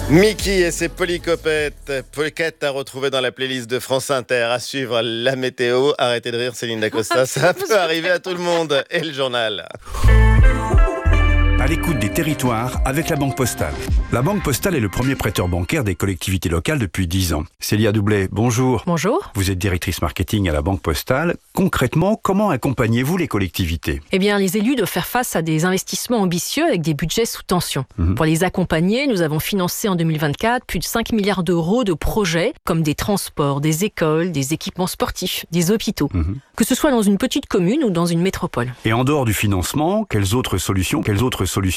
Mickey et ses polycoquettes à retrouver dans la playlist de France Inter. À suivre la météo. Arrêtez de rire, Céline Dacosta. Ça peut arriver à tout le monde. Et le journal. À l'écoute des territoires avec la Banque Postale. La Banque Postale est le premier prêteur bancaire des collectivités locales depuis 10 ans. Célia Doublet, bonjour. Bonjour. Vous êtes directrice marketing à la Banque Postale. Concrètement, comment accompagnez-vous les collectivités ? Eh bien, les élus doivent faire face à des investissements ambitieux avec des budgets sous tension. Pour les accompagner, nous avons financé en 2024 plus de 5 milliards d'euros de projets comme des transports, des écoles, des équipements sportifs, des hôpitaux. Que ce soit dans une petite commune ou dans une métropole. Et en dehors du financement, quelles autres solutions proposez-vous ?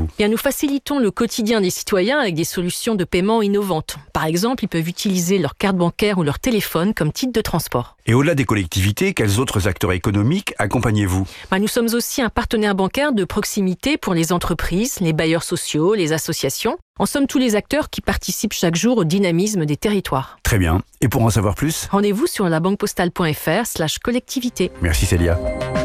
Eh bien, nous facilitons le quotidien des citoyens avec des solutions de paiement innovantes. Par exemple, ils peuvent utiliser leur carte bancaire ou leur téléphone comme titre de transport. Et au-delà des collectivités, quels autres acteurs économiques accompagnez-vous ? Nous sommes aussi un partenaire bancaire de proximité pour les entreprises, les bailleurs sociaux, les associations. En somme, tous les acteurs qui participent chaque jour au dynamisme des territoires. Très bien. Et pour en savoir plus ? Rendez-vous sur labanquepostale.fr/collectivité. Merci Célia.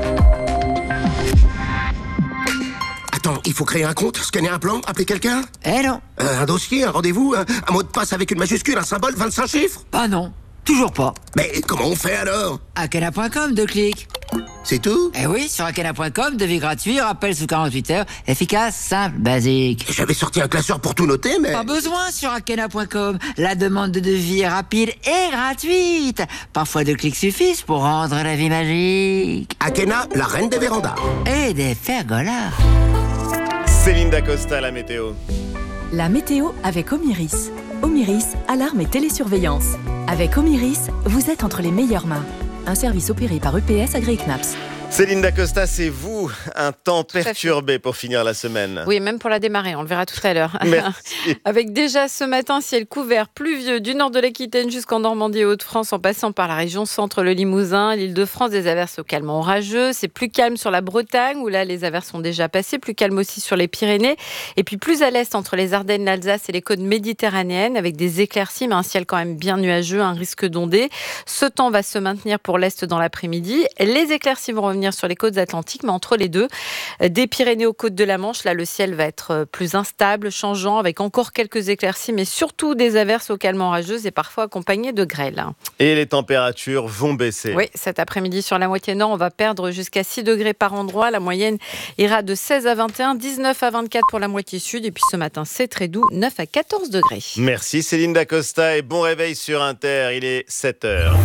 Attends, il faut créer un compte, scanner un plan, appeler quelqu'un ? Non. Un dossier, un rendez-vous, un mot de passe avec une majuscule, un symbole, 25 chiffres ? Ah non, toujours pas. Mais comment on fait alors ? Akena.com, 2 clics. C'est tout ? Eh oui, sur Akena.com, devis gratuit, rappel sous 48 heures, efficace, simple, basique. J'avais sorti un classeur pour tout noter, mais... Pas besoin sur Akena.com. La demande de devis est rapide et gratuite. Parfois 2 clics suffisent pour rendre la vie magique. Akena, la reine des vérandas. Et des pergolas. Céline Dacosta, la météo. La météo avec Omiris. Omiris, alarme et télésurveillance. Avec Omiris, vous êtes entre les meilleures mains. Un service opéré par EPS AgriKnaps. Céline Dacosta, c'est vous, un temps perturbé pour finir la semaine. Oui, même pour la démarrer, on le verra tout à l'heure. Merci. Avec déjà ce matin, ciel couvert, pluvieux du nord de l'Aquitaine jusqu'en Normandie et Hauts-de-France, en passant par la région centre, le Limousin, l'Île-de-France, des averses localement orageuses. C'est plus calme sur la Bretagne, où là, les averses sont déjà passées. Plus calme aussi sur les Pyrénées. Et puis plus à l'est, entre les Ardennes, l'Alsace et les côtes méditerranéennes, avec des éclaircies, mais un ciel quand même bien nuageux, un risque d'ondées. Ce temps va se maintenir pour l'est dans l'après-midi. Les éclaircies vont revenir sur les côtes atlantiques, mais entre les deux, des Pyrénées aux côtes de la Manche, là le ciel va être plus instable, changeant, avec encore quelques éclaircies, mais surtout des averses localement orageuses et parfois accompagnées de grêle. Et les températures vont baisser. Oui, cet après-midi sur la moitié nord, on va perdre jusqu'à 6 degrés par endroit. La moyenne ira de 16 à 21, 19 à 24 pour la moitié sud. Et puis ce matin, c'est très doux, 9 à 14 degrés. Merci Céline Dacosta et bon réveil sur Inter. Il est 7h.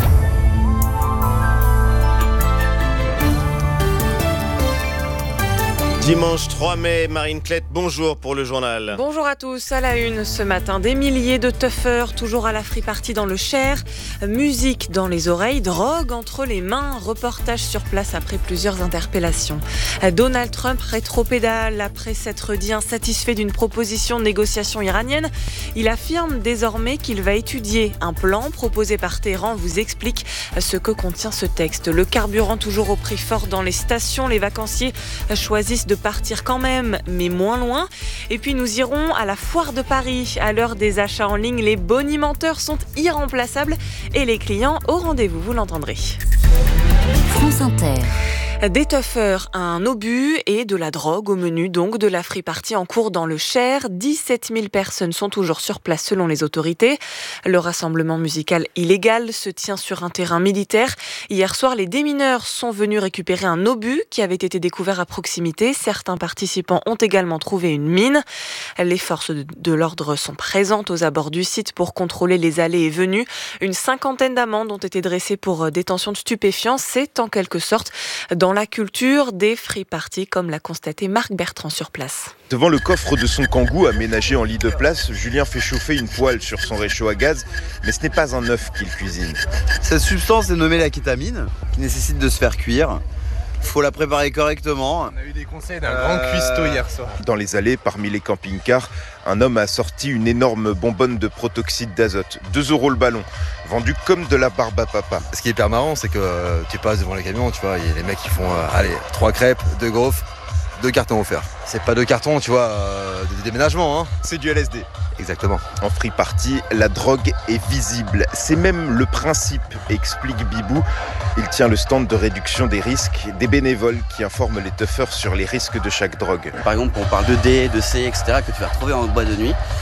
Dimanche 3 mai, Marine Klett, bonjour pour le journal. Bonjour à tous, à la une ce matin, des milliers de tuffeurs toujours à la free party dans le Cher, musique dans les oreilles, drogue entre les mains, reportage sur place après plusieurs interpellations. Donald Trump rétropédale après s'être dit insatisfait d'une proposition de négociation iranienne. Il affirme désormais qu'il va étudier un plan proposé par Téhéran, vous explique ce que contient ce texte. Le carburant toujours au prix fort dans les stations, les vacanciers choisissent de partir quand même, mais moins loin. Et puis nous irons à la foire de Paris. À l'heure des achats en ligne, les bonimenteurs sont irremplaçables et les clients au rendez-vous, vous l'entendrez. France Inter. Des tuffeurs, un obus et de la drogue au menu donc de la free party en cours dans le Cher. 17 000 personnes sont toujours sur place selon les autorités. Le rassemblement musical illégal se tient sur un terrain militaire. Hier soir, les démineurs sont venus récupérer un obus qui avait été découvert à proximité. Certains participants ont également trouvé une mine. Les forces de l'ordre sont présentes aux abords du site pour contrôler les allées et venues. Une 50aine d'amendes ont été dressées pour détention de stupéfiants. C'est en quelque sorte dans la culture des free parties, comme l'a constaté Marc Bertrand sur place. Devant le coffre de son Kangoo aménagé en lit de place, Julien fait chauffer une poêle sur son réchaud à gaz, mais ce n'est pas un œuf qu'il cuisine. Cette substance est nommée la kétamine, qui nécessite de se faire cuire. Il faut la préparer correctement. On a eu des conseils d'un grand cuistot hier soir. Dans les allées, parmi les camping-cars, un homme a sorti une énorme bonbonne de protoxyde d'azote. 2 € le ballon, vendu comme de la barbe à papa. Ce qui est hyper marrant, c'est que tu passes devant les camions, tu vois, il y a les mecs qui font 3 crêpes, 2 gaufres, 2 cartons offerts. C'est pas 2 cartons, tu vois, de déménagement. C'est du LSD. Exactement. En free party, la drogue est visible. C'est même le principe, explique Bibou. Il tient le stand de réduction des risques, des bénévoles qui informent les tuffeurs sur les risques de chaque drogue. Par exemple, on parle de D, de C, etc., que tu vas retrouver en boîte de nuit.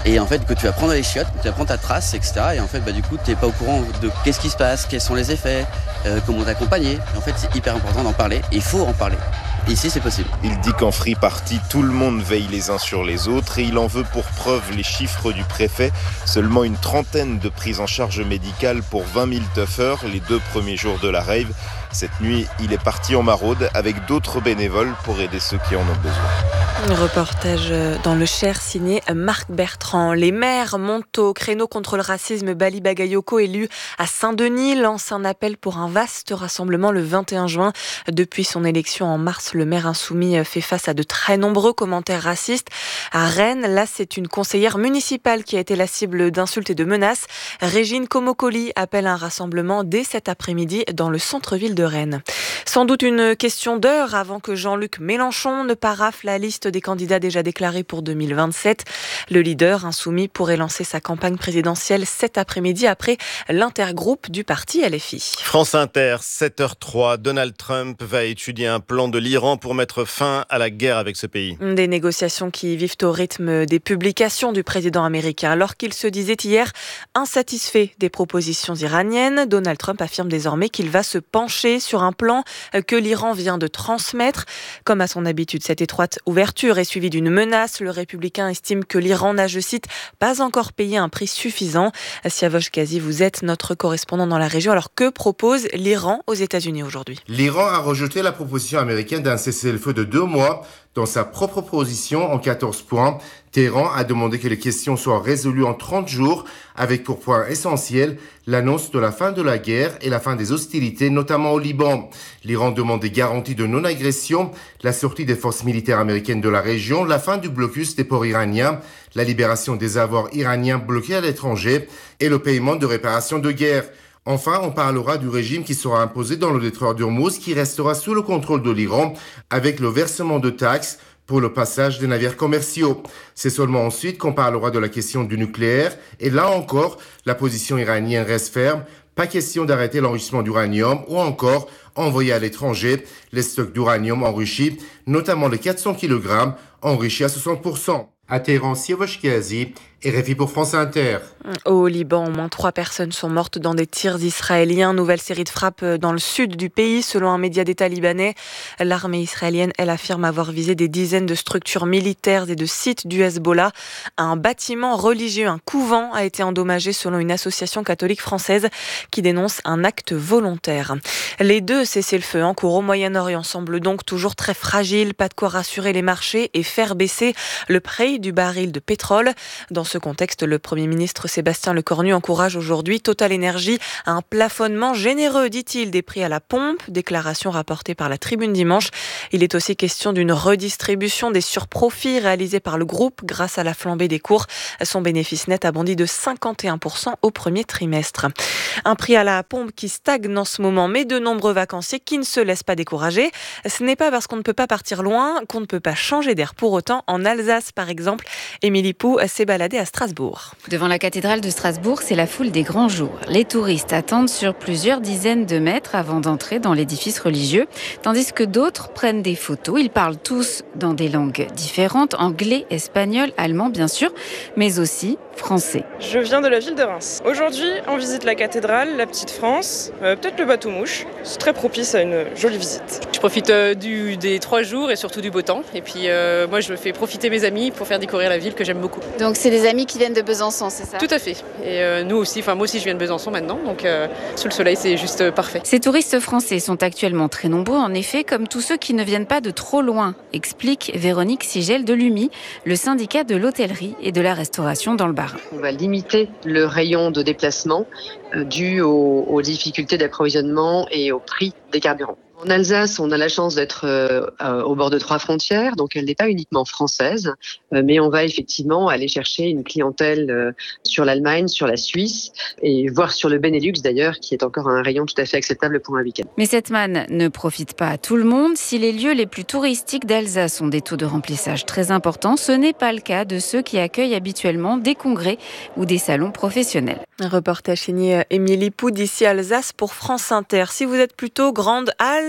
Et en fait, que tu vas prendre les chiottes, tu vas prendre ta trace, etc. Et en fait, du coup, tu n'es pas au courant de qu'est-ce qui se passe, quels sont les effets, comment t'accompagner. En fait, c'est hyper important d'en parler. Et il faut en parler. Ici, c'est possible. Il dit qu'en free party, tout le monde veille les uns sur les autres et il en veut pour preuve les chiffres du préfet. Seulement une trentaine de prises en charge médicale pour 20 000 tuffers les 2 premiers jours de la rave. Cette nuit, il est parti en maraude avec d'autres bénévoles pour aider ceux qui en ont besoin. Un reportage dans le Cher signé Marc Bertrand. Les maires montent au créneau contre le racisme. Bali Bagayoko, élu à Saint-Denis, lance un appel pour un vaste rassemblement le 21 juin. Depuis son élection en mars, le maire insoumis fait face à de très nombreux commentaires racistes. À Rennes, là, c'est une conseillère municipale qui a été la cible d'insultes et de menaces. Régine Komokoli appelle un rassemblement dès cet après-midi dans le centre-ville de Rennes. Sans doute une question d'heure avant que Jean-Luc Mélenchon ne parafle la liste des candidats déjà déclarés pour 2027. Le leader insoumis pourrait lancer sa campagne présidentielle cet après-midi après l'intergroupe du parti LFI. France Inter, 7h03. Donald Trump va étudier un plan de l'Iran pour mettre fin à la guerre avec ce pays. Des négociations qui vivent au rythme des publications du président américain. Alors qu'il se disait hier insatisfait des propositions iraniennes, Donald Trump affirme désormais qu'il va se pencher sur un plan que l'Iran vient de transmettre. Comme à son habitude, cette étroite ouverture est suivie d'une menace. Le républicain estime que l'Iran n'a, je cite, pas encore payé un prix suffisant. Siavosh Kazi, vous êtes notre correspondant dans la région. Alors que propose l'Iran aux États-Unis aujourd'hui ? L'Iran a rejeté la proposition américaine d'un cessez-le-feu de 2 mois. Dans sa propre position, en 14 points, Téhéran a demandé que les questions soient résolues en 30 jours, avec pour point essentiel l'annonce de la fin de la guerre et la fin des hostilités, notamment au Liban. L'Iran demande des garanties de non-agression, la sortie des forces militaires américaines de la région, la fin du blocus des ports iraniens, la libération des avoirs iraniens bloqués à l'étranger et le paiement de réparations de guerre. Enfin, on parlera du régime qui sera imposé dans le détroit d'Ormuz, qui restera sous le contrôle de l'Iran, avec le versement de taxes pour le passage des navires commerciaux. C'est seulement ensuite qu'on parlera de la question du nucléaire, et là encore, la position iranienne reste ferme. Pas question d'arrêter l'enrichissement d'uranium ou encore envoyer à l'étranger les stocks d'uranium enrichis, notamment les 400 kg enrichis à 60%. À Téhéran, Siavosh Kazi, RFI pour France Inter. Au Liban, au moins 3 personnes sont mortes dans des tirs israéliens. Nouvelle série de frappes dans le sud du pays, selon un média d'État libanais. L'armée israélienne, elle, affirme avoir visé des dizaines de structures militaires et de sites du Hezbollah. Un bâtiment religieux, un couvent, a été endommagé selon une association catholique française qui dénonce un acte volontaire. Les 2 cessez-le-feu en cours au Moyen-Orient semblent donc toujours très fragiles. Pas de quoi rassurer les marchés et faire baisser le prix du baril de pétrole. Dans ce contexte, le Premier ministre Sébastien Lecornu encourage aujourd'hui Total Energy à un plafonnement généreux, dit-il, des prix à la pompe. Déclaration rapportée par la Tribune dimanche. Il est aussi question d'une redistribution des surprofits réalisés par le groupe grâce à la flambée des cours. Son bénéfice net a bondi de 51% au premier trimestre. Un prix à la pompe qui stagne en ce moment, mais de nombreux vacanciers qui ne se laissent pas décourager. Ce n'est pas parce qu'on ne peut pas partir loin qu'on ne peut pas changer d'air. Pour autant, en Alsace, par exemple, Émilie Pou s'est baladée à Strasbourg. Devant la cathédrale de Strasbourg, c'est la foule des grands jours. Les touristes attendent sur plusieurs dizaines de mètres avant d'entrer dans l'édifice religieux, tandis que d'autres prennent des photos. Ils parlent tous dans des langues différentes, anglais, espagnol, allemand bien sûr, mais aussi français. Je viens de la ville de Reims. Aujourd'hui, on visite la cathédrale, la Petite France, peut-être le bateau-mouche. C'est très propice à une jolie visite. Je profite des 3 jours et surtout du beau temps. Et puis moi, je fais profiter mes amis pour faire découvrir la ville que j'aime beaucoup. Donc c'est des amis qui viennent de Besançon, c'est ça ? Tout à fait. Et nous aussi, moi aussi je viens de Besançon maintenant, donc sous le soleil c'est juste parfait. Ces touristes français sont actuellement très nombreux en effet, comme tous ceux qui ne viennent pas de trop loin, explique Véronique Sigel de l'UMI, le syndicat de l'hôtellerie et de la restauration dans le Bas-Rhin. On va limiter le rayon de déplacement dû aux difficultés d'approvisionnement et au prix des carburants. En Alsace, on a la chance d'être au bord de 3 frontières, donc elle n'est pas uniquement française, mais on va effectivement aller chercher une clientèle sur l'Allemagne, sur la Suisse, et voire sur le Benelux d'ailleurs, qui est encore un rayon tout à fait acceptable pour un week-end. Mais cette manne ne profite pas à tout le monde. Si les lieux les plus touristiques d'Alsace ont des taux de remplissage très importants, ce n'est pas le cas de ceux qui accueillent habituellement des congrès ou des salons professionnels. Un reportage signé Émilie Pou d'ici Alsace pour France Inter. Si vous êtes plutôt grande halle,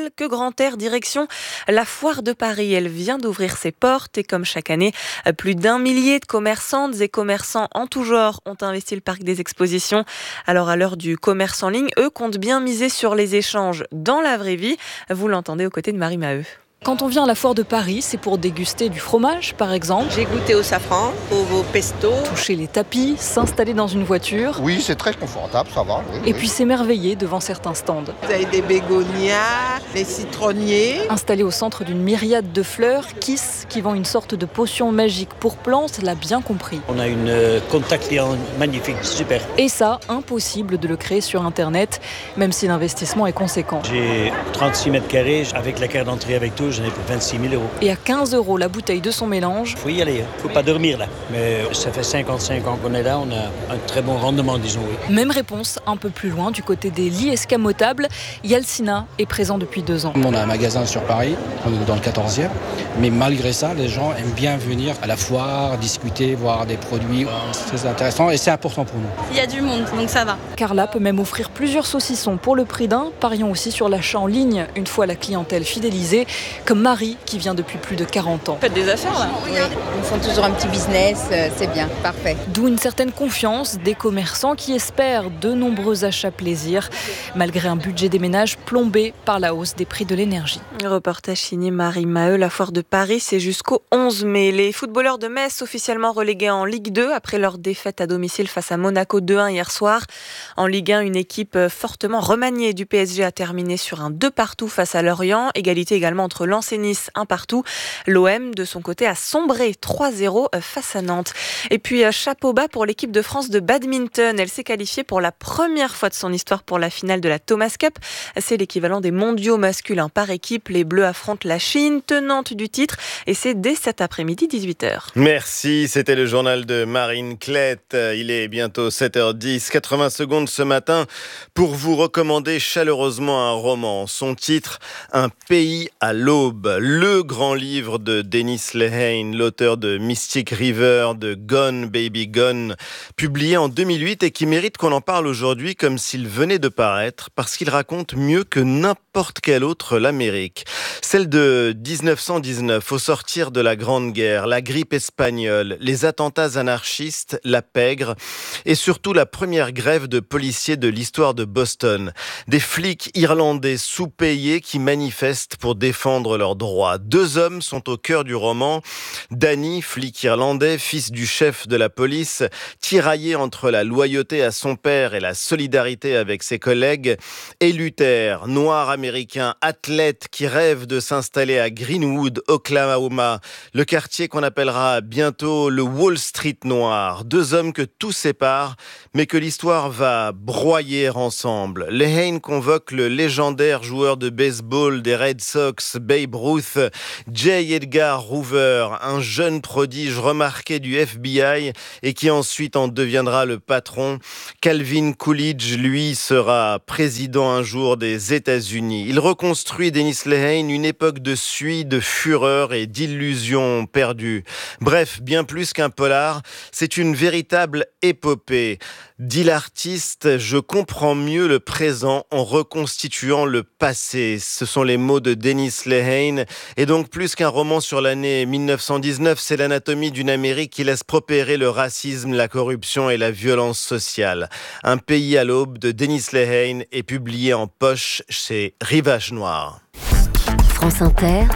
que Grand Air, direction la Foire de Paris. Elle vient d'ouvrir ses portes et comme chaque année, plus d'1 millier de commerçantes et commerçants en tout genre ont investi le parc des expositions. Alors à l'heure du commerce en ligne, eux comptent bien miser sur les échanges dans la vraie vie. Vous l'entendez aux côtés de Marie Maheu. Quand on vient à la Foire de Paris, c'est pour déguster du fromage, par exemple. J'ai goûté au safran, au pesto. Toucher les tapis, s'installer dans une voiture. Oui, c'est très confortable, ça va. Oui, et puis s'émerveiller devant certains stands. Vous avez des bégonias, des citronniers. Installé au centre d'une myriade de fleurs, Kiss, qui vend une sorte de potion magique pour plantes, l'a bien compris. On a une contact client magnifique, super. Et ça, impossible de le créer sur Internet, même si l'investissement est conséquent. J'ai 36 mètres carrés, avec la carte d'entrée avec tout, j'en ai pour 26 000 €. Et à 15 € la bouteille de son mélange. Faut y aller, faut pas dormir là. Mais ça fait 55 ans qu'on est là, on a un très bon rendement, disons. Oui. Même réponse, un peu plus loin, du côté des lits escamotables. Yalcina est présent depuis 2 ans. On a un magasin sur Paris, dans le 14e. Mais malgré ça, les gens aiment bien venir à la foire, discuter, voir des produits. C'est intéressant et c'est important pour nous. Il y a du monde, donc ça va. Carla peut même offrir plusieurs saucissons pour le prix d'un. Parions aussi sur l'achat en ligne, une fois la clientèle fidélisée, comme Marie, qui vient depuis plus de 40 ans. Faites des affaires là. Oui, ils font toujours un petit business, c'est bien, parfait. D'où une certaine confiance des commerçants qui espèrent de nombreux achats plaisir, malgré un budget des ménages plombé par la hausse des prix de l'énergie. Reportage signé Marie Maheu. La Foire de Paris, c'est jusqu'au 11 mai. Les footballeurs de Metz officiellement relégués en Ligue 2 après leur défaite à domicile face à Monaco 2-1 hier soir. En Ligue 1, une équipe fortement remaniée du PSG a terminé sur un 2-2 face à Lorient. Égalité également entre Lens et Nice, 1-1. L'OM, de son côté, a sombré 3-0 face à Nantes. Et puis, chapeau bas pour l'équipe de France de badminton. Elle s'est qualifiée pour la première fois de son histoire pour la finale de la Thomas Cup. C'est l'équivalent des mondiaux masculins par équipe. Les Bleus affrontent la Chine, tenante du titre. Et c'est dès cet après-midi, 18h. Merci, c'était le journal de Marine Klett. Il est bientôt 7h10, 80 secondes ce matin pour vous recommander chaleureusement un roman. Son titre, Un pays à l'aube. Le grand livre de Dennis Lehane, l'auteur de Mystic River, de Gone Baby Gone, publié en 2008 et qui mérite qu'on en parle aujourd'hui comme s'il venait de paraître, parce qu'il raconte mieux que n'importe quelle autre l'Amérique. Celle de 1919, au sortir de la Grande Guerre, la grippe espagnole, les attentats anarchistes, la pègre et surtout la première grève de policiers de l'histoire de Boston. Des flics irlandais sous-payés qui manifestent pour défendre leurs droits. 2 hommes sont au cœur du roman. Danny, flic irlandais, fils du chef de la police, tiraillé entre la loyauté à son père et la solidarité avec ses collègues, et Luther, noir américain, athlète qui rêve de s'installer à Greenwood, Oklahoma, le quartier qu'on appellera bientôt le Wall Street noir. 2 hommes que tout sépare, mais que l'histoire va broyer ensemble. Lehane convoque le légendaire joueur de baseball des Red Sox, Babe Ruth, J. Edgar Hoover, un jeune prodige remarqué du FBI et qui ensuite en deviendra le patron. Calvin Coolidge, lui, sera président un jour des États-Unis. Il reconstruit, Dennis Lehane, une époque de suie, de fureur et d'illusions perdues. Bref, bien plus qu'un polar, c'est une véritable épopée. Dit l'artiste, je comprends mieux le présent en reconstituant le passé. Ce sont les mots de Dennis Lehane. Et donc, plus qu'un roman sur l'année 1919, c'est l'anatomie d'une Amérique qui laisse prospérer le racisme, la corruption et la violence sociale. Un pays à l'aube de Dennis Lehane est publié en poche chez Rivage Noir. France Inter,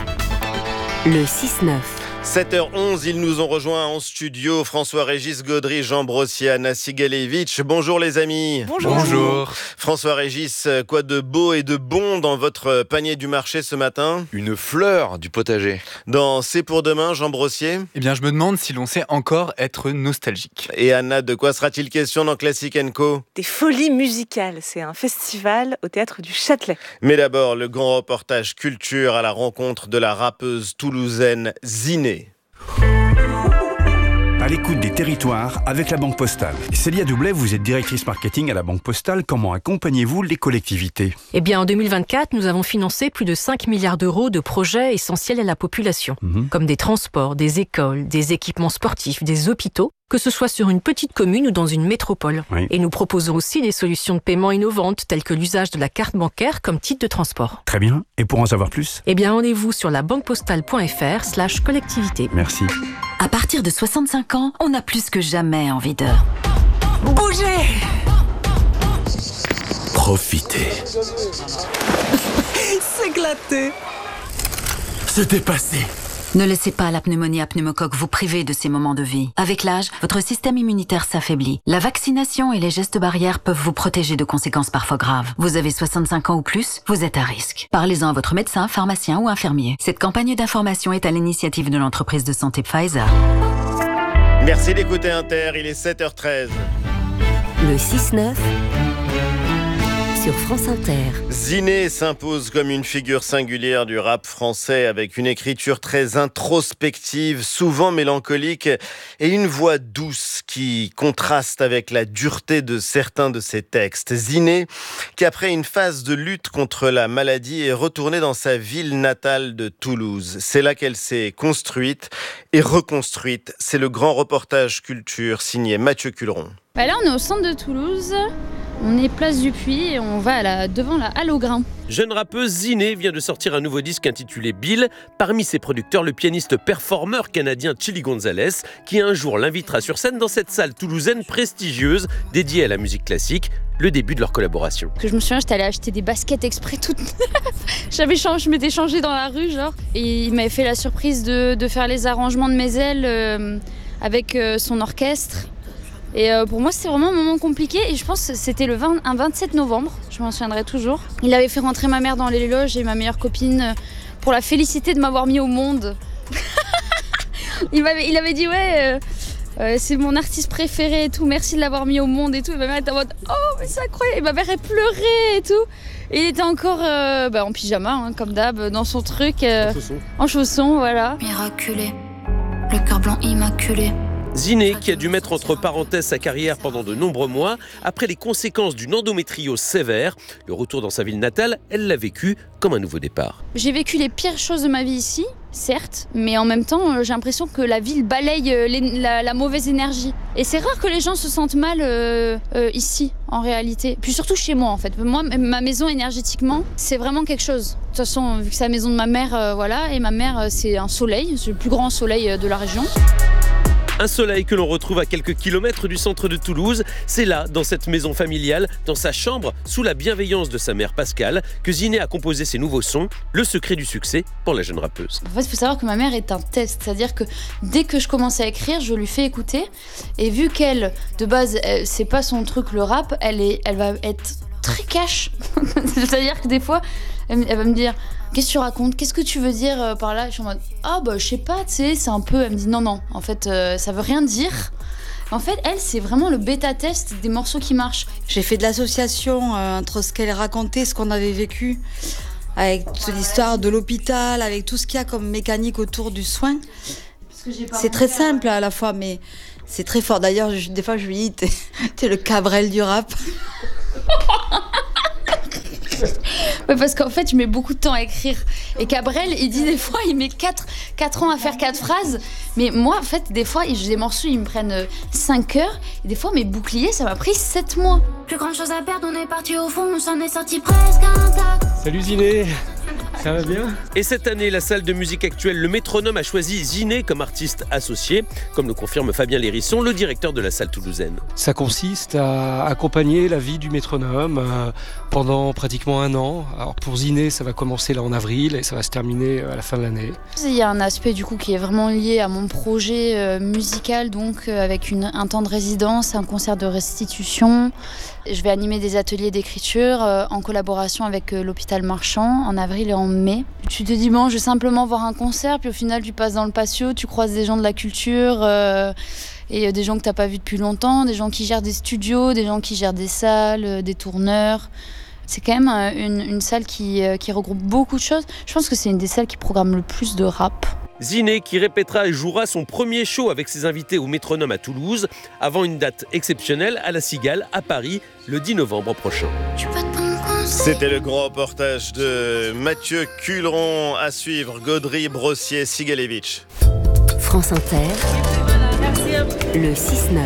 le 6-9. 7h11, ils nous ont rejoints en studio. François-Régis Gaudry, Jean Brossier, Anna Sigalevitch. Bonjour les amis. Bonjour. François-Régis, quoi de beau et de bon dans votre panier du marché ce matin ? Une fleur du potager. Dans C'est pour demain, Jean Brossier ? Eh bien, je me demande si l'on sait encore être nostalgique. Et Anna, de quoi sera-t-il question dans Classic & Co ? Des folies musicales. C'est un festival au théâtre du Châtelet. Mais d'abord, le grand reportage culture à la rencontre de la rappeuse toulousaine Ziné. l'écoute des territoires avec la Banque Postale. Célia Doublet, vous êtes directrice marketing à la Banque Postale. Comment accompagnez-vous les collectivités ? Eh bien, en 2024, nous avons financé plus de 5 milliards d'euros de projets essentiels à la population, comme des transports, des écoles, des équipements sportifs, des hôpitaux, que ce soit sur une petite commune ou dans une métropole. Oui. Et nous proposons aussi des solutions de paiement innovantes, telles que l'usage de la carte bancaire comme titre de transport. Très bien. Et pour en savoir plus ? Eh bien, rendez-vous sur labanquepostale.fr/collectivité. Merci. À partir de 65 ans, on a plus que jamais envie de... bouger. Profiter. S'éclater. Se dépasser. Ne laissez pas la pneumonie à pneumocoque vous priver de ces moments de vie. Avec l'âge, votre système immunitaire s'affaiblit. La vaccination et les gestes barrières peuvent vous protéger de conséquences parfois graves. Vous avez 65 ans ou plus, vous êtes à risque. Parlez-en à votre médecin, pharmacien ou infirmier. Cette campagne d'information est à l'initiative de l'entreprise de santé Pfizer. Merci d'écouter Inter, il est 7h13. Le 6-9 sur France Inter. Ziné s'impose comme une figure singulière du rap français avec une écriture très introspective, souvent mélancolique et une voix douce qui contraste avec la dureté de certains de ses textes. Ziné, qui après une phase de lutte contre la maladie est retournée dans sa ville natale de Toulouse. C'est là qu'elle s'est construite et reconstruite. C'est le grand reportage culture signé Mathieu Culeron. Là, on est au centre de Toulouse, on est place du Puy et on va devant la halle au grain. Jeune rappeuse, Ziné vient de sortir un nouveau disque intitulé Bill. Parmi ses producteurs, le pianiste performeur canadien Chili Gonzalez, qui un jour l'invitera sur scène dans cette salle toulousaine prestigieuse dédiée à la musique classique. Le début de leur collaboration. Parce que je me souviens, j'étais allée acheter des baskets exprès toutes je m'étais changée dans la rue, genre. Et il m'avait fait la surprise de faire les arrangements de mes ailes avec son orchestre. Et pour moi, c'était vraiment un moment compliqué. Et je pense que c'était un 27 novembre, je m'en souviendrai toujours. Il avait fait rentrer ma mère dans les loges et ma meilleure copine pour la féliciter de m'avoir mis au monde. il avait dit ouais, c'est mon artiste préféré et tout, merci de l'avoir mis au monde et tout. Et ma mère était en mode oh mais c'est incroyable. Et ma mère elle pleurait et tout. Et il était encore en pyjama, comme d'hab, dans son truc. En chaussons, voilà. Miraculé, le cœur blanc immaculé. Ziné, qui a dû mettre entre parenthèses sa carrière pendant de nombreux mois, après les conséquences d'une endométriose sévère. Le retour dans sa ville natale, elle l'a vécu comme un nouveau départ. J'ai vécu les pires choses de ma vie ici, certes, mais en même temps, j'ai l'impression que la ville balaye la mauvaise énergie. Et c'est rare que les gens se sentent mal ici, en réalité. Puis surtout chez moi, en fait. Moi, ma maison, énergétiquement, c'est vraiment quelque chose. De toute façon, vu que c'est la maison de ma mère, voilà, et ma mère, c'est un soleil, c'est le plus grand soleil de la région. Un soleil que l'on retrouve à quelques kilomètres du centre de Toulouse. C'est là, dans cette maison familiale, dans sa chambre, sous la bienveillance de sa mère Pascale, que Ziné a composé ses nouveaux sons, le secret du succès pour la jeune rappeuse. En fait, il faut savoir que ma mère est un test, c'est-à-dire que dès que je commence à écrire, je lui fais écouter. Et vu qu'elle, de base, c'est pas son truc le rap, elle va être très cash. C'est-à-dire que des fois, elle va me dire... Qu'est-ce que tu racontes ? Qu'est-ce que tu veux dire par là ? Je suis en mode je sais pas, tu sais, c'est un peu. Elle me dit non, en fait, ça veut rien dire. En fait, elle, c'est vraiment le bêta-test des morceaux qui marchent. J'ai fait de l'association entre ce qu'elle racontait, ce qu'on avait vécu, avec l'histoire de l'hôpital, avec tout ce qu'il y a comme mécanique autour du soin. C'est très simple à la fois, mais c'est très fort. D'ailleurs, des fois, je lui dis, t'es le Cabrel du rap. Ouais, parce qu'en fait, je mets beaucoup de temps à écrire. Et Cabrel, il dit des fois, il met 4 ans à faire 4 phrases. Mais moi, en fait, des fois, j'ai des morceaux, ils me prennent 5 heures. Et des fois, mes boucliers, ça m'a pris 7 mois. Plus grand chose à perdre, on est parti au fond, on s'en est sorti presque intact. Salut Ziné, ça va bien ? Et cette année, la salle de musique actuelle Le Métronome a choisi Ziné comme artiste associé, comme le confirme Fabien Lérisson, le directeur de la salle toulousaine. Ça consiste à accompagner la vie du Métronome pendant pratiquement 1 an. Alors pour Ziné, ça va commencer là en avril et ça va se terminer à la fin de l'année. Il y a un aspect du coup qui est vraiment lié à mon projet musical, donc avec un temps de résidence, un concert de restitution. Je vais animer des ateliers d'écriture en collaboration avec l'hôpital Marchand en avril et en mai. Tu te dis je vais simplement voir un concert, puis au final tu passes dans le patio, tu croises des gens de la culture et des gens que tu n'as pas vus depuis longtemps, des gens qui gèrent des studios, des gens qui gèrent des salles, des tourneurs. C'est quand même une salle qui regroupe beaucoup de choses. Je pense que c'est une des salles qui programme le plus de rap. Ziné qui répétera et jouera son premier show avec ses invités au Métronome à Toulouse, avant une date exceptionnelle à la Cigale à Paris le 10 novembre prochain. C'était le grand reportage de Mathieu Culeron, à suivre. Gaudry, Brossier, Sigalevitch. France Inter, le 6-9.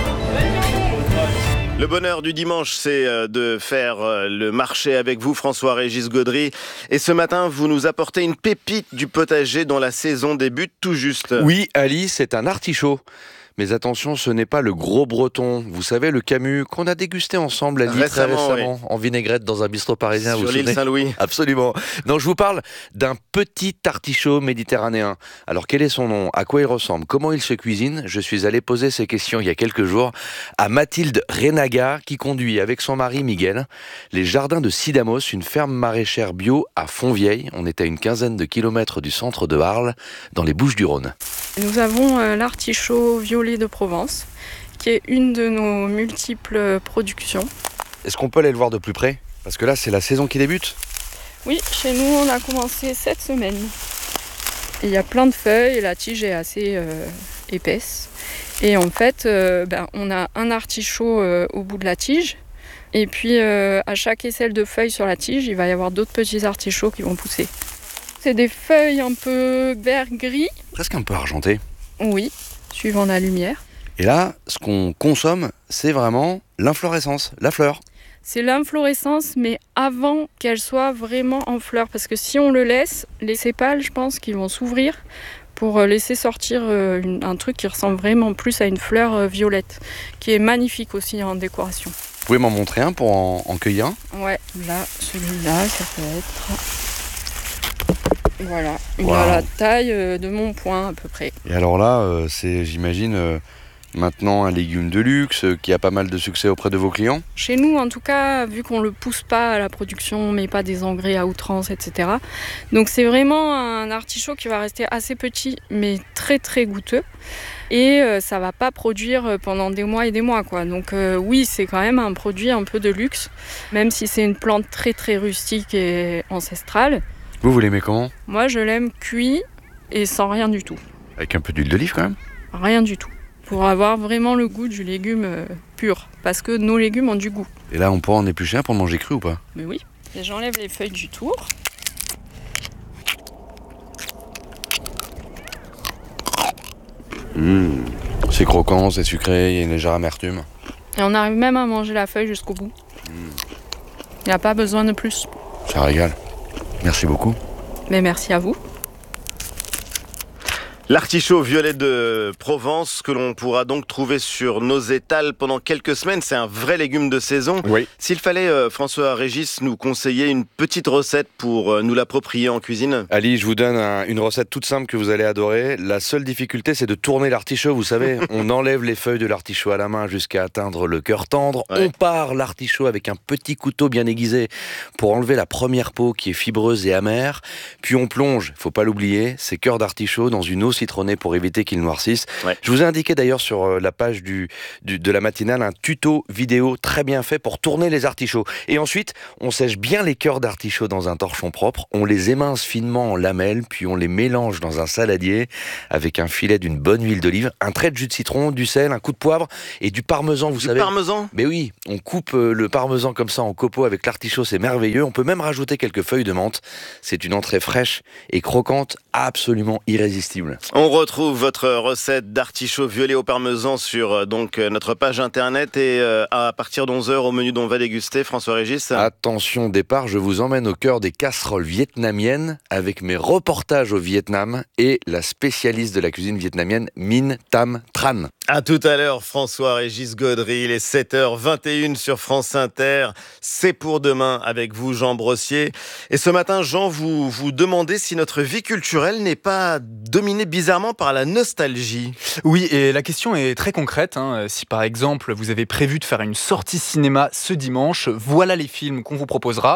Le bonheur du dimanche, c'est de faire le marché avec vous, François-Régis Gaudry. Et ce matin, vous nous apportez une pépite du potager dont la saison débute tout juste. Oui, Ali, c'est un artichaut. Mais attention, ce n'est pas le gros breton. Vous savez, le Camus qu'on a dégusté ensemble, Ali, très récemment, oui. En vinaigrette dans un bistrot parisien. Sur l'île Saint-Louis. Absolument. Non, je vous parle d'un petit artichaut méditerranéen. Alors, quel est son nom? À quoi il ressemble? Comment il se cuisine? Je suis allé poser ces questions il y a quelques jours à Mathilde Renaga, qui conduit avec son mari Miguel les jardins de Sidamos, une ferme maraîchère bio à Fontvieille. On est à une quinzaine de kilomètres du centre de Arles, dans les Bouches-du-Rhône. Nous avons l'artichaut violet de Provence, qui est une de nos multiples productions. Est-ce qu'on peut aller le voir de plus près? Parce que là, c'est la saison qui débute. Oui, chez nous, on a commencé cette semaine. Il y a plein de feuilles et la tige est assez épaisse. Et en fait, on a un artichaut au bout de la tige. Et puis, à chaque aisselle de feuilles sur la tige, il va y avoir d'autres petits artichauts qui vont pousser. C'est des feuilles un peu vert-gris. Presque un peu argenté. Oui, suivant la lumière. Et là, ce qu'on consomme, c'est vraiment l'inflorescence, la fleur. C'est l'inflorescence, mais avant qu'elle soit vraiment en fleur. Parce que si on le laisse, les sépales, je pense, qu'ils vont s'ouvrir pour laisser sortir un truc qui ressemble vraiment plus à une fleur violette, qui est magnifique aussi en décoration. Vous pouvez m'en montrer un pour en cueillir un? Ouais, là, celui-là, ça peut être... Voilà, il wow. a la taille de mon poing à peu près. Et alors là, c'est, j'imagine, maintenant un légume de luxe qui a pas mal de succès auprès de vos clients? Chez nous, en tout cas, vu qu'on ne le pousse pas à la production, on ne met pas des engrais à outrance, etc. Donc c'est vraiment un artichaut qui va rester assez petit, mais très très goûteux. Et ça ne va pas produire pendant des mois et des mois, quoi. Donc oui, c'est quand même un produit un peu de luxe, même si c'est une plante très très rustique et ancestrale. Vous l'aimez comment? Moi, je l'aime cuit et sans rien du tout. Avec un peu d'huile d'olive quand même? Rien du tout. Pour avoir vraiment le goût du légume pur. Parce que nos légumes ont du goût. Et là, on pourra en éplucher un pour le manger cru ou pas? Mais oui. Et j'enlève les feuilles du tour. C'est croquant, c'est sucré, il y a une légère amertume. Et on arrive même à manger la feuille jusqu'au bout. Il n'y a pas besoin de plus. Ça régale. Merci beaucoup. Mais merci à vous. L'artichaut violet de Provence que l'on pourra donc trouver sur nos étals pendant quelques semaines, c'est un vrai légume de saison. Oui. S'il fallait, François-Régis, nous conseiller une petite recette pour nous l'approprier en cuisine. Ali, je vous donne une recette toute simple que vous allez adorer. La seule difficulté, c'est de tourner l'artichaut. Vous savez, on enlève les feuilles de l'artichaut à la main jusqu'à atteindre le cœur tendre. Ouais. On part l'artichaut avec un petit couteau bien aiguisé pour enlever la première peau qui est fibreuse et amère. Puis on plonge, faut pas l'oublier, ces cœurs d'artichaut dans une eau citronnée pour éviter qu'ils noircissent. Ouais. Je vous ai indiqué d'ailleurs sur la page de la matinale un tuto vidéo très bien fait pour tourner les artichauts. Et ensuite, on sèche bien les cœurs d'artichauts dans un torchon propre, on les émince finement en lamelles, puis on les mélange dans un saladier avec un filet d'une bonne huile d'olive, un trait de jus de citron, du sel, un coup de poivre et du parmesan, vous savez. Du parmesan ? Mais oui, on coupe le parmesan comme ça en copeaux avec l'artichaut, c'est merveilleux. On peut même rajouter quelques feuilles de menthe. C'est une entrée fraîche et croquante, absolument irrésistible. On retrouve votre recette d'artichaut violet au parmesan sur notre page internet et à partir d'11h au menu dont on va déguster, François-Régis. Attention départ, je vous emmène au cœur des casseroles vietnamiennes avec mes reportages au Vietnam et la spécialiste de la cuisine vietnamienne Minh Tam Tran. À tout à l'heure, François-Régis Gaudry, il est 7h21 sur France Inter. C'est pour demain avec vous, Jean Brossier. Et ce matin, Jean, vous demandez si notre vie culturelle n'est pas dominée bizarrement par la nostalgie. Oui, et la question est très concrète. Si par exemple, vous avez prévu de faire une sortie cinéma ce dimanche, voilà les films qu'on vous proposera.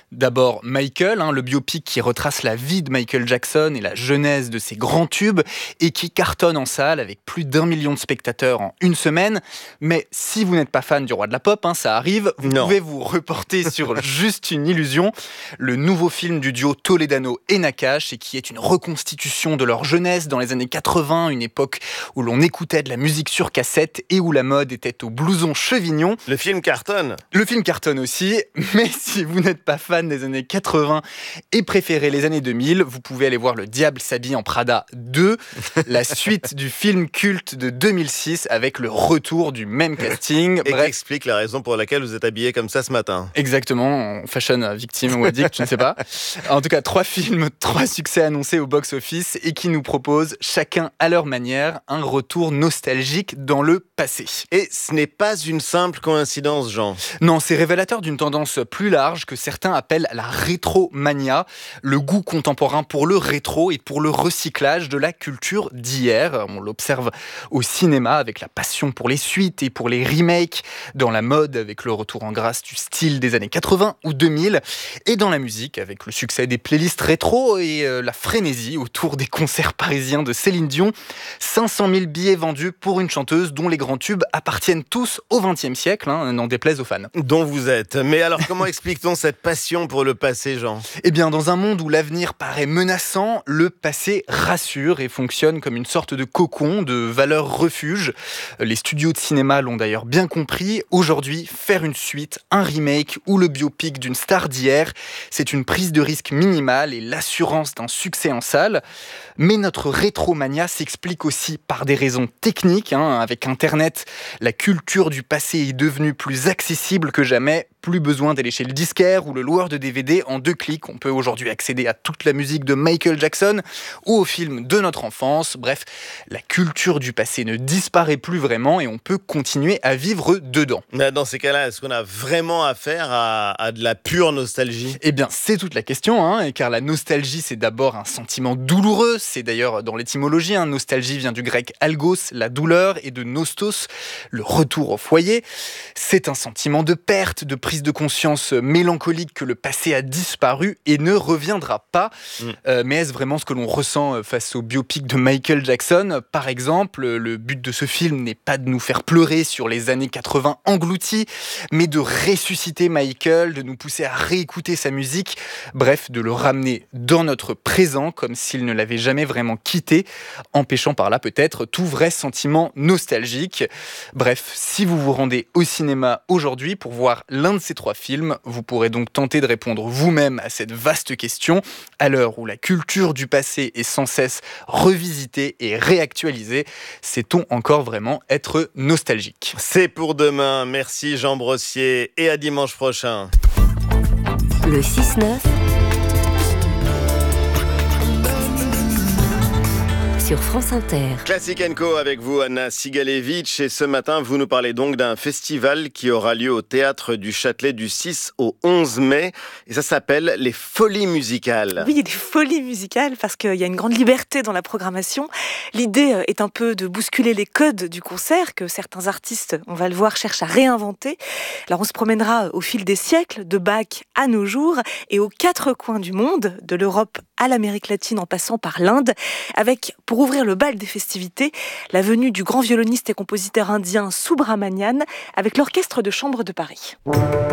D'abord Michael, le biopic qui retrace la vie de Michael Jackson et la genèse de ses grands tubes et qui cartonne en salle avec plus d'1 million de spectateurs en une semaine. Mais si vous n'êtes pas fan du roi de la pop, ça arrive, vous pouvez vous reporter sur Juste une illusion, le nouveau film du duo Toledano et Nakache et qui est une reconstitution de leur jeunesse dans les années 80, une époque où l'on écoutait de la musique sur cassette et où la mode était au blouson chevignon. Le film cartonne. Le film cartonne aussi, mais si vous n'êtes pas fan des années 80 et préférez les années 2000, vous pouvez aller voir Le Diable s'habille en Prada 2, la suite du film culte de 2006 avec le retour du même casting. Et qui explique la raison pour laquelle vous êtes habillé comme ça ce matin. Exactement, fashion victime ou addict, je ne sais pas. En tout cas, 3 films, 3 succès annoncés au box-office et qui nous proposent, chacun à leur manière, un retour nostalgique dans le passé. Et ce n'est pas une simple coïncidence, Jean. Non, c'est révélateur d'une tendance plus large que certains appellent la rétromania, le goût contemporain pour le rétro et pour le recyclage de la culture d'hier. On l'observe au cinéma avec la passion pour les suites et pour les remakes, dans la mode avec le retour en grâce du style des années 80 ou 2000, et dans la musique avec le succès des playlists rétro et la frénésie autour des concerts parisiens de Céline Dion. 500 000 billets vendus pour une chanteuse dont les grands tubes appartiennent tous au XXe siècle, n'en déplaise aux fans. Dont vous êtes. Mais alors comment explique-t-on cette passion pour le passé, Jean ? Eh bien, dans un monde où l'avenir paraît menaçant, le passé rassure et fonctionne comme une sorte de cocon, de valeur refuge. Les studios de cinéma l'ont d'ailleurs bien compris. Aujourd'hui, faire une suite, un remake ou le biopic d'une star d'hier, c'est une prise de risque minimale et l'assurance d'un succès en salle. Mais notre rétromania s'explique aussi par des raisons techniques. Avec Internet, la culture du passé est devenue plus accessible que jamais. Plus besoin d'aller chez le disquaire ou le loueur de DVD. En 2 clics, on peut aujourd'hui accéder à toute la musique de Michael Jackson ou aux films de notre enfance. Bref, la culture du passé ne disparaît plus vraiment et on peut continuer à vivre dedans. Dans ces cas-là, est-ce qu'on a vraiment affaire à de la pure nostalgie ? Eh bien, c'est toute la question, car la nostalgie, c'est d'abord un sentiment douloureux. C'est d'ailleurs dans l'étymologie, nostalgie vient du grec algos, la douleur, et de nostos, le retour au foyer. C'est un sentiment de perte, de prise de conscience mélancolique que le passé a disparu et ne reviendra pas. Mais est-ce vraiment ce que l'on ressent face au biopic de Michael Jackson ? Par exemple, le but de ce film n'est pas de nous faire pleurer sur les années 80 englouties, mais de ressusciter Michael, de nous pousser à réécouter sa musique, bref, de le ramener dans notre présent comme s'il ne l'avait jamais vraiment quitté, empêchant par là peut-être tout vrai sentiment nostalgique. Bref, si vous vous rendez au cinéma aujourd'hui pour voir l'un de ces 3 films, vous pourrez donc tenter de répondre vous-même à cette vaste question. À l'heure où la culture du passé est sans cesse revisitée et réactualisée, sait-on encore vraiment être nostalgique ? C'est pour demain. Merci Jean Brossier et à dimanche prochain. Le 6-9 sur France Inter. Classic & Co avec vous, Anna Sigalevitch. Et ce matin, vous nous parlez donc d'un festival qui aura lieu au Théâtre du Châtelet du 6 au 11 mai. Et ça s'appelle les Folies musicales. Oui, des Folies musicales parce qu'il y a une grande liberté dans la programmation. L'idée est un peu de bousculer les codes du concert que certains artistes, on va le voir, cherchent à réinventer. Alors on se promènera au fil des siècles, de Bach à nos jours et aux 4 coins du monde, de l'Europe à l'Amérique latine en passant par l'Inde, avec, pour ouvrir le bal des festivités, la venue du grand violoniste et compositeur indien Subramanian avec l'Orchestre de chambre de Paris.